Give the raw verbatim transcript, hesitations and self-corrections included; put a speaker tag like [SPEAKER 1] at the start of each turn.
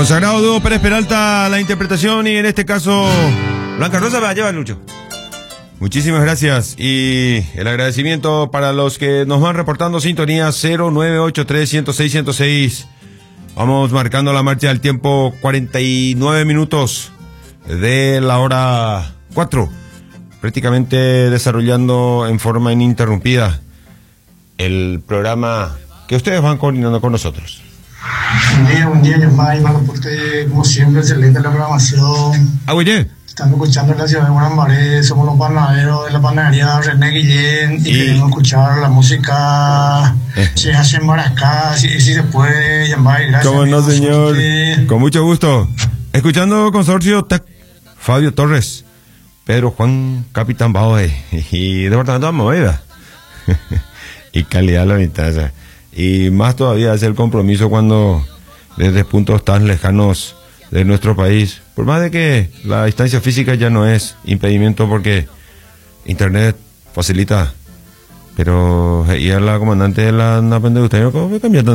[SPEAKER 1] Consagrado dúo Pérez Peralta, la interpretación, y en este caso Blanca Rosa me la lleva Lucho. Muchísimas gracias y el agradecimiento para los que nos van reportando sintonía cero nueve ocho tres, uno cero seis, uno cero seis. Vamos marcando la marcha del tiempo, cuarenta y nueve minutos de la hora cuatro, prácticamente desarrollando en forma ininterrumpida el programa que ustedes van coordinando con nosotros.
[SPEAKER 2] Un día, un día, llamada y porque como siempre, excelente la programación.
[SPEAKER 1] Ah, oye.
[SPEAKER 2] Estamos escuchando en la ciudad de Guanambaré, somos los panaderos de la panadería René Guillén y, y queremos escuchar la música se hace en Maracá, si, si se puede, llamar. Gracias.
[SPEAKER 1] Cómo no, señor. Suerte. Con mucho gusto. Escuchando Consorcio T A C, Fabio Torres, Pedro Juan Capitán Baoe y Departamento de Movida. Y calidad la mitad. Y más todavía es el compromiso cuando desde puntos tan lejanos de nuestro país, por más de que la distancia física ya no es impedimento porque internet facilita, pero y a la comandante de la N A P de usted, ¿cómo me cambiaron?